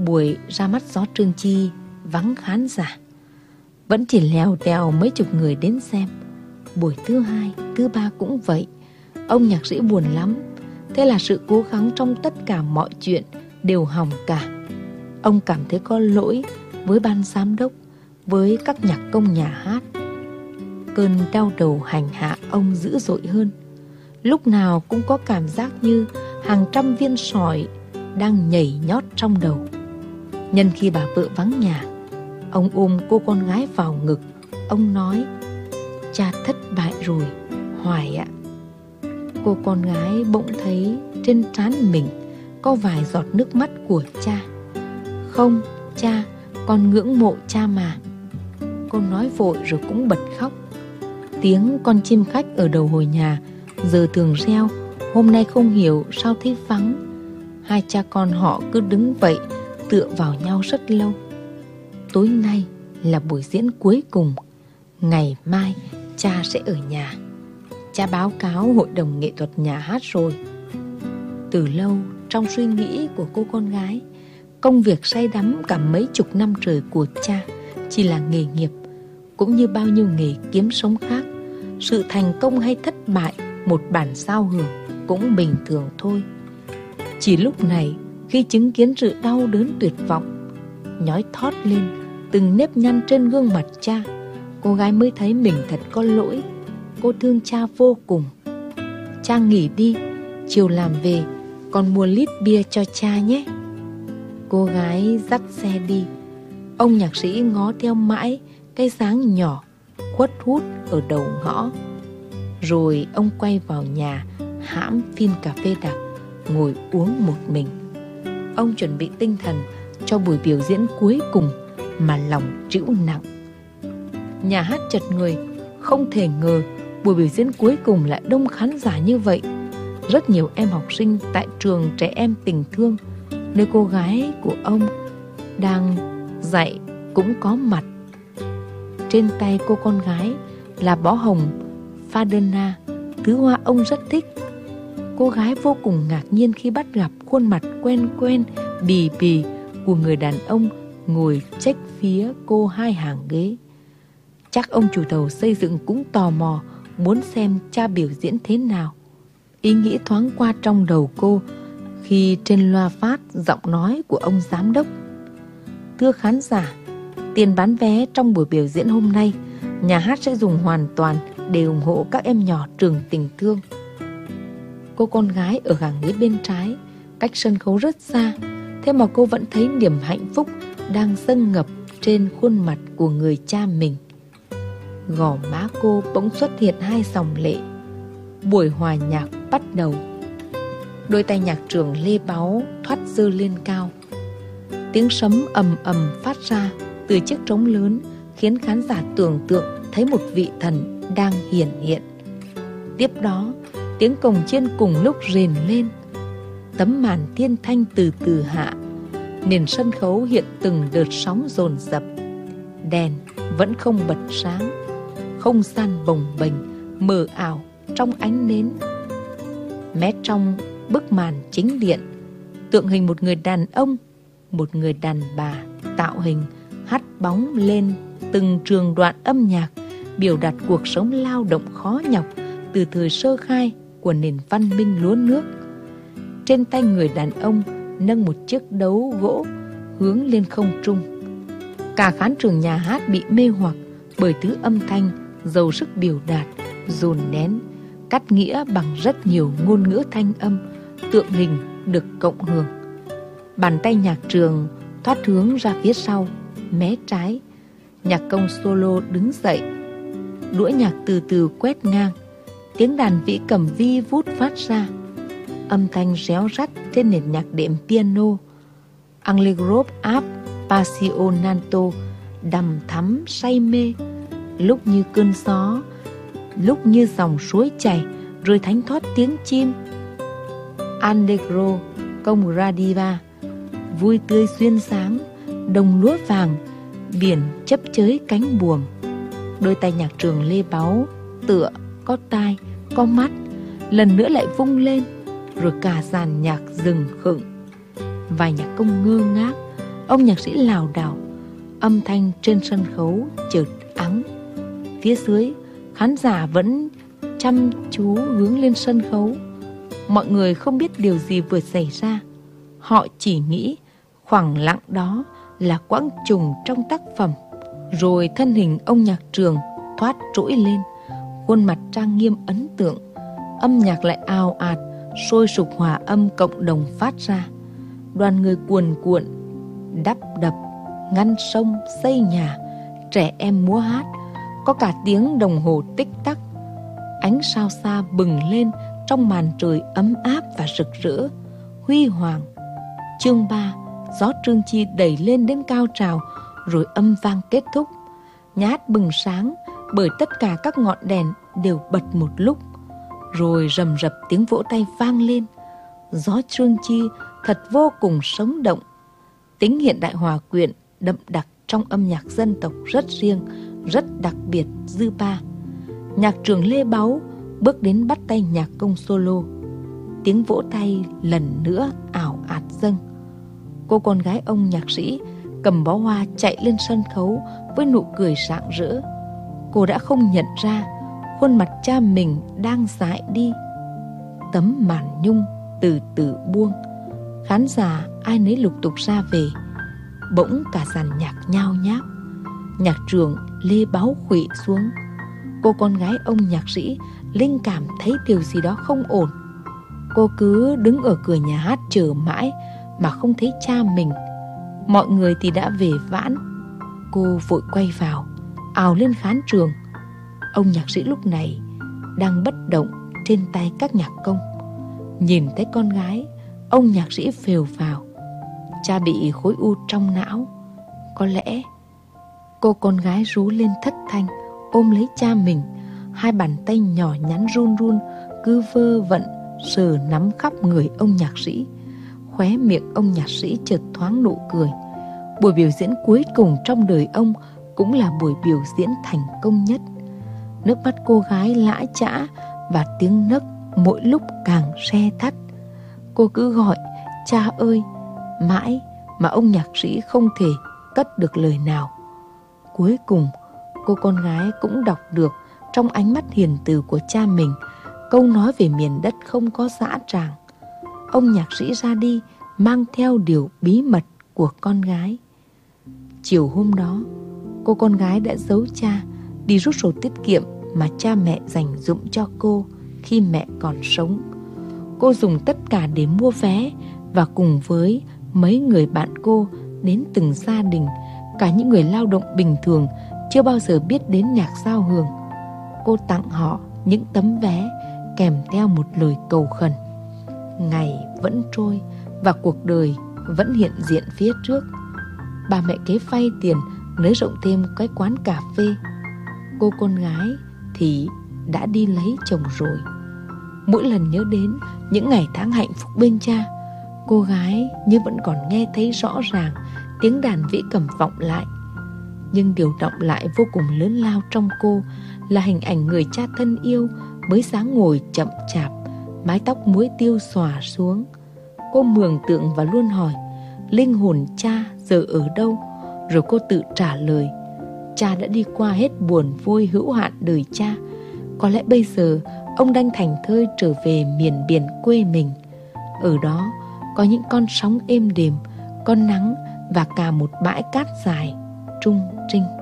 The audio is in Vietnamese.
Buổi ra mắt gió Trương Chi vắng khán giả, vẫn chỉ lèo tèo mấy chục người đến xem. Buổi thứ hai, thứ ba cũng vậy. Ông nhạc sĩ buồn lắm. Thế là sự cố gắng trong tất cả mọi chuyện đều hỏng cả. Ông cảm thấy có lỗi với ban giám đốc, với các nhạc công nhà hát. Cơn đau đầu hành hạ ông dữ dội hơn. Lúc nào cũng có cảm giác như hàng trăm viên sỏi đang nhảy nhót trong đầu. Nhân khi bà vợ vắng nhà, ông ôm cô con gái vào ngực. Ông nói: "Cha thất bại rồi, Hoài ạ." Cô con gái bỗng thấy trên trán mình có vài giọt nước mắt của cha. "Không, cha, con ngưỡng mộ cha mà." Cô nói vội rồi cũng bật khóc. Tiếng con chim khách ở đầu hồi nhà giờ thường reo, hôm nay không hiểu sao thấy vắng. Hai cha con họ cứ đứng vậy, tựa vào nhau rất lâu. Tối nay là buổi diễn cuối cùng. Ngày mai cha sẽ ở nhà. Cha báo cáo hội đồng nghệ thuật nhà hát rồi. Từ lâu trong suy nghĩ của cô con gái, công việc say đắm cả mấy chục năm trời của cha chỉ là nghề nghiệp, cũng như bao nhiêu nghề kiếm sống khác. Sự thành công hay thất bại, một bản sao hưởng cũng bình thường thôi. Chỉ lúc này, khi chứng kiến sự đau đớn tuyệt vọng nhói thót lên từng nếp nhăn trên gương mặt cha, cô gái mới thấy mình thật có lỗi. Cô thương cha vô cùng. "Cha nghỉ đi, chiều làm về con mua lít bia cho cha nhé." Cô gái dắt xe đi. Ông nhạc sĩ ngó theo mãi cái dáng nhỏ khuất hút ở đầu ngõ. Rồi ông quay vào nhà, hãm phin cà phê đặc, ngồi uống một mình. Ông chuẩn bị tinh thần cho buổi biểu diễn cuối cùng mà lòng trĩu nặng. Nhà hát chật người. Không thể ngờ buổi biểu diễn cuối cùng lại đông khán giả như vậy. Rất nhiều em học sinh tại trường trẻ em tình thương, nơi cô gái của ông đang dạy, cũng có mặt. Trên tay cô con gái là bó hồng Fadena, thứ hoa ông rất thích. Cô gái vô cùng ngạc nhiên khi bắt gặp khuôn mặt quen quen, bì bì của người đàn ông ngồi chếch phía cô hai hàng ghế. Chắc ông chủ thầu xây dựng cũng tò mò muốn xem cha biểu diễn thế nào. Ý nghĩ thoáng qua trong đầu cô khi trên loa phát giọng nói của ông giám đốc: "Thưa khán giả, tiền bán vé trong buổi biểu diễn hôm nay, nhà hát sẽ dùng hoàn toàn để ủng hộ các em nhỏ trường tình thương." Cô con gái ở hàng ghế bên trái, cách sân khấu rất xa, thế mà cô vẫn thấy niềm hạnh phúc đang dâng ngập trên khuôn mặt của người cha mình. Gò má cô bỗng xuất hiện hai dòng lệ. Buổi hòa nhạc bắt đầu. Đôi tay nhạc trưởng Lê Báu thoát giơ lên cao. Tiếng sấm ầm ầm phát ra từ chiếc trống lớn khiến khán giả tưởng tượng thấy một vị thần đang hiển hiện. Tiếp đó, tiếng cồng chiên cùng lúc rền lên. Tấm màn thiên thanh từ từ hạ. Nền sân khấu hiện từng đợt sóng dồn dập. Đèn vẫn không bật sáng. Không gian bồng bềnh, mờ ảo trong ánh nến. Mé trong bức màn chính điện, tượng hình một người đàn ông, một người đàn bà tạo hình hắt bóng lên từng trường đoạn âm nhạc biểu đạt cuộc sống lao động khó nhọc từ thời sơ khai của nền văn minh lúa nước. Trên tay người đàn ông nâng một chiếc đấu gỗ hướng lên không trung. Cả khán trường nhà hát bị mê hoặc bởi thứ âm thanh giàu sức biểu đạt, dồn nén, cắt nghĩa bằng rất nhiều ngôn ngữ thanh âm, tượng hình được cộng hưởng. Bàn tay nhạc trường thoát hướng ra phía sau, mé trái. Nhạc công solo đứng dậy. Đũa nhạc từ từ quét ngang. Tiếng đàn vĩ cầm vi vút phát ra. Âm thanh réo rắt trên nền nhạc đệm piano. Allegro Appassionato đằm thắm say mê, lúc như cơn gió, lúc như dòng suối chảy, rồi thánh thoát tiếng chim. Allegro công Radiva, vui tươi duyên dáng, đồng lúa vàng, biển chấp chới cánh buồm. Đôi tay nhạc trường Lê Báu tựa, có tai, có mắt, lần nữa lại vung lên, rồi cả dàn nhạc dừng khựng. Vài nhạc công ngơ ngác, Ông nhạc sĩ lảo đảo, âm thanh trên sân khấu chợt ắng. Phía dưới, khán giả vẫn chăm chú hướng lên sân khấu. Mọi người không biết điều gì vừa xảy ra. Họ chỉ nghĩ khoảng lặng đó là quãng trùng trong tác phẩm. Rồi thân hình ông nhạc trưởng thoát trỗi lên, khuôn mặt trang nghiêm ấn tượng. Âm nhạc lại ào ạt, sôi sục hòa âm cộng đồng phát ra. Đoàn người cuồn cuộn, đắp đập, ngăn sông, xây nhà, trẻ em múa hát. Có cả tiếng đồng hồ tích tắc. Ánh sao xa bừng lên trong màn trời ấm áp và rực rỡ, huy hoàng. Chương 3, gió Trương Chi đẩy lên đến cao trào, rồi âm vang kết thúc. Nhà hát bừng sáng bởi tất cả các ngọn đèn đều bật một lúc. Rồi rầm rập tiếng vỗ tay vang lên. Gió Trương Chi thật vô cùng sống động. Tính hiện đại hòa quyện đậm đặc trong âm nhạc dân tộc rất riêng, rất đặc biệt dư ba. Nhạc trưởng Lê Báu bước đến bắt tay nhạc công solo. Tiếng vỗ tay lần nữa ảo ạt dâng. Cô con gái ông nhạc sĩ cầm bó hoa chạy lên sân khấu với nụ cười rạng rỡ. Cô đã không nhận ra khuôn mặt cha mình đang dại đi. Tấm màn nhung từ từ buông. Khán giả ai nấy lục tục ra về. Bỗng cả dàn nhạc nhao nhác. Nhạc trưởng Lê Báu khuỵu xuống. Cô con gái ông nhạc sĩ linh cảm thấy điều gì đó không ổn. Cô cứ đứng ở cửa nhà hát chờ mãi mà không thấy cha mình. Mọi người thì đã về vãn. Cô vội quay vào, ào lên khán trường. Ông nhạc sĩ lúc này đang bất động trên tay các nhạc công. Nhìn thấy con gái, ông nhạc sĩ phều phào. Cha bị khối u trong não. Có lẽ. Cô con gái rú lên thất thanh, ôm lấy cha mình. Hai bàn tay nhỏ nhắn run run cứ vơ vẩn sờ nắm khắp người ông nhạc sĩ. Khóe miệng ông nhạc sĩ chợt thoáng nụ cười. Buổi biểu diễn cuối cùng trong đời ông cũng là buổi biểu diễn thành công nhất. Nước mắt cô gái lã chã và tiếng nấc mỗi lúc càng se thắt. Cô cứ gọi cha ơi mãi mà ông nhạc sĩ không thể cất được lời nào. Cuối cùng cô con gái cũng đọc được trong ánh mắt hiền từ của cha mình câu nói về miền đất không có dã tràng. Ông nhạc sĩ ra đi mang theo điều bí mật của con gái. Chiều hôm đó, cô con gái đã giấu cha đi rút sổ tiết kiệm mà cha mẹ dành dụm cho cô khi mẹ còn sống. Cô dùng tất cả để mua vé và cùng với mấy người bạn cô đến từng gia đình, cả những người lao động bình thường chưa bao giờ biết đến nhạc giao hưởng. Cô tặng họ những tấm vé kèm theo một lời cầu khẩn. Ngày vẫn trôi và cuộc đời vẫn hiện diện phía trước. Bà mẹ kế vay tiền nới rộng thêm cái quán cà phê. Cô con gái thì đã đi lấy chồng rồi. Mỗi lần nhớ đến những ngày tháng hạnh phúc bên cha, cô gái như vẫn còn nghe thấy rõ ràng tiếng đàn vĩ cầm vọng lại. Nhưng điều động lại vô cùng lớn lao trong cô là hình ảnh người cha thân yêu với dáng ngồi chậm chạp, mái tóc muối tiêu xòa xuống. Cô mường tượng và luôn hỏi linh hồn cha giờ ở đâu. Rồi cô tự trả lời cha đã đi qua hết buồn vui hữu hạn đời cha. Có lẽ bây giờ ông đang thảnh thơi trở về miền biển quê mình. Ở đó có những con sóng êm đềm, con nắng và cả một bãi cát dài trung trinh.